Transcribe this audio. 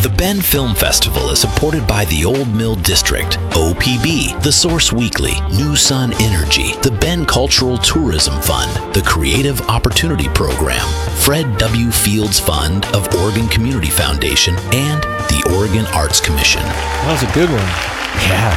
The Bend Film Festival is supported by the Old Mill District, OPB, The Source Weekly, New Sun Energy, the Bend Cultural Tourism Fund, the Creative Opportunity Program, Fred W. Fields Fund of Oregon Community Foundation, and the Oregon Arts Commission. That was a good one. Yeah.